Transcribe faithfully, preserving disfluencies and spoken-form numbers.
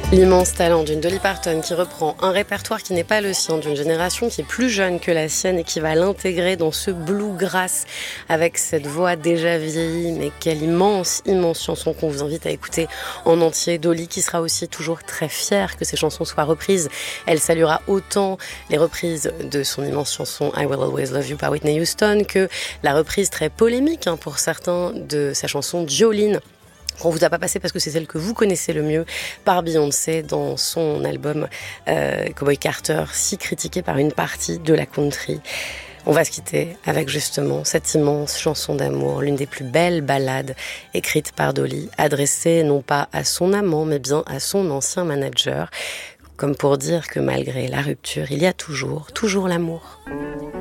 L'immense talent d'une Dolly Parton qui reprend un répertoire qui n'est pas le sien, d'une génération qui est plus jeune que la sienne et qui va l'intégrer dans ce bluegrass avec cette voix déjà vieillie, mais quelle immense, immense chanson qu'on vous invite à écouter en entier. Dolly qui sera aussi toujours très fière que ses chansons soient reprises. Elle saluera autant les reprises de son immense chanson I Will Always Love You par Whitney Houston que la reprise très polémique hein, pour certains de sa chanson Jolene, qu'on vous a pas passé parce que c'est celle que vous connaissez le mieux, par Beyoncé dans son album euh, Cowboy Carter, si critiqué par une partie de la country. On va se quitter avec justement cette immense chanson d'amour, l'une des plus belles ballades écrites par Dolly, adressée non pas à son amant mais bien à son ancien manager, comme pour dire que malgré la rupture, il y a toujours, toujours l'amour.